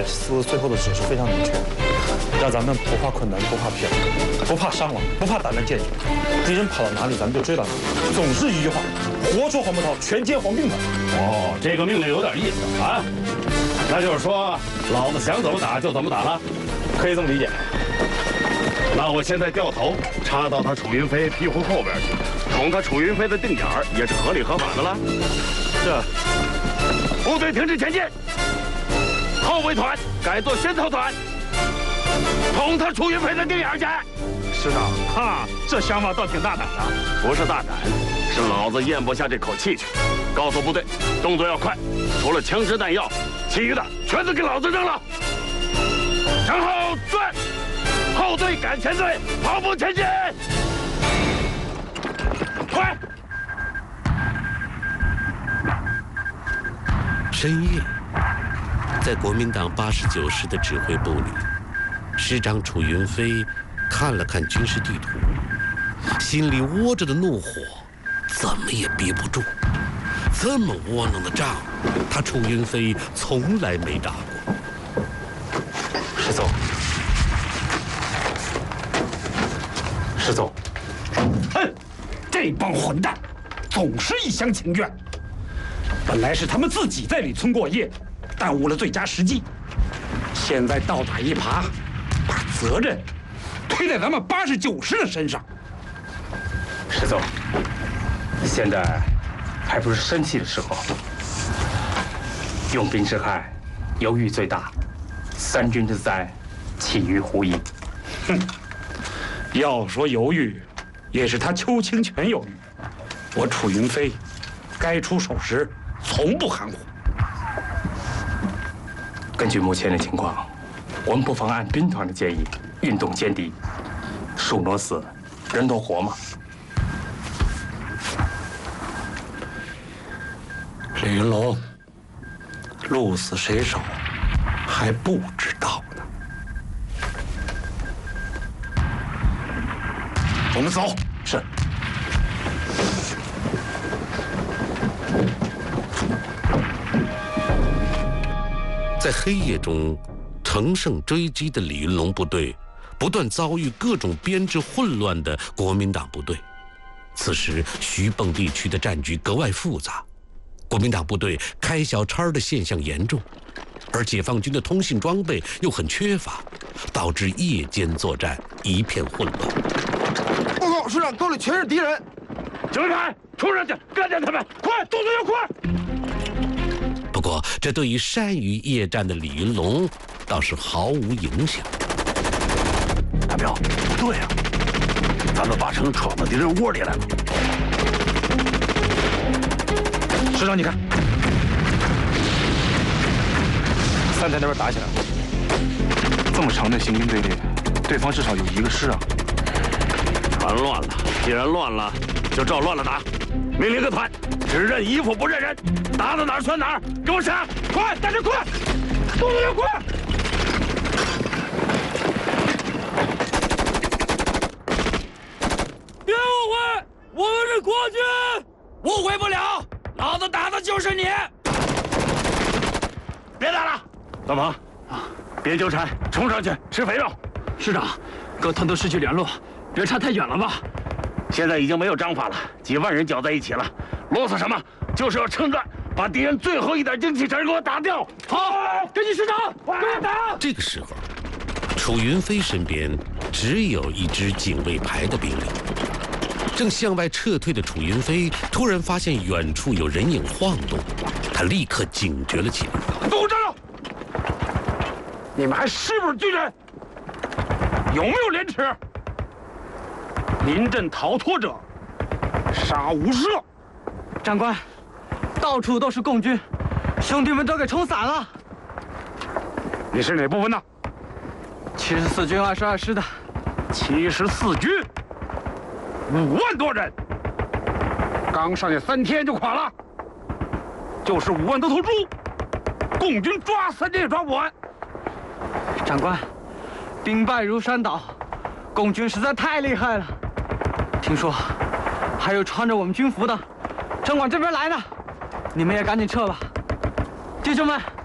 铁司最后的指示非常明确，让咱们不怕困难，不怕骗，不怕伤亡，不怕打乱建筑，敌人跑到哪里，咱们就追到哪里。总之一句话，活捉黄伯韬，全歼黄宾馆。 哦，这个命令有点意思啊。那就是说，老子想怎么打就怎么打了， 可以这么理解。 那我现在掉头插到他楚云飞屁股后边去，捅他楚云飞的定眼儿，也是合理合法的了。 是。 部队停止前进，后卫团改做先头团，捅他楚云飞的定眼儿去。 师长，这想法倒挺大胆的。 不是大胆，是老子咽不下这口气去。告诉部队，动作要快，除了枪支弹药，其余的全都给老子扔了。向后转。后队赶前队，跑步前进！快！ 深夜，在国民党89师的指挥部里，师长楚云飞看了看军事地图，心里窝着的怒火怎么也憋不住。这么窝囊的仗，他楚云飞从来没打过。 师总。师总， 哼，这帮混蛋总是一厢情愿。本来是他们自己在李村过夜，耽误了最佳时机。现在倒打一耙，把责任推在咱们89师的身上。 师总，现在还不是生气的时候。用兵之害，犹豫最大；三军之灾，起于狐疑。 哼。要说犹豫，也是他邱清泉犹豫。我楚云飞，该出手时从不含糊。 根据目前的情况，我们不妨按兵团的建议，运动歼敌。树挪死，人挪活嘛。 李云龙，鹿死谁手还不知道。我们走。 是。 在黑夜中，乘胜追击的李云龙部队不断遭遇各种编制混乱的国民党部队。此时，徐蚌地区的战局格外复杂，国民党部队开小差的现象严重，而解放军的通信装备又很缺乏，导致夜间作战一片混乱。 报告师长，沟里全是敌人！ 警卫排，冲上去干掉他们！快，动作要快！ 不过，这对于善于夜战的李云龙倒是毫无影响。 大彪，不对啊，咱们八成闯到敌人窝里来了。 师长，你看，三台那边打起来了，这么长的行军队列，对方至少有1个师啊。 团乱了，既然乱了，就照乱了打。命令各团，只认衣服不认人，打到哪儿算哪儿，给我杀！快，大家快，动作要快！ 别误会，我们是国军，误会不了，老子打的就是你！ 别打了，老庞，别纠缠，冲上去吃肥肉。 师长，各团都失去联络，别差太远了吧？ 现在已经没有章法了，几万人搅在一起了，啰嗦什么？就是要趁乱把敌人最后一点精气神给我打掉！ 好，跟紧师长，跟我打！ 这个时候，楚云飞身边只有一支警卫排的兵力。正向外撤退的楚云飞突然发现远处有人影晃动，他立刻警觉了起来。 给我站住！你们还是不是军人？有没有廉耻？临阵逃脱者，杀无赦！ 长官，到处都是共军，兄弟们都给冲散了。 你是哪部分的 74军22师的。 74军，5万多人，刚上去3天就垮了，就是5万多头猪，共军抓3天也抓不完。 长官，兵败如山倒，共军实在太厉害了。听说还有穿着我们军服的正往这边来呢，你们也赶紧撤吧，弟兄们。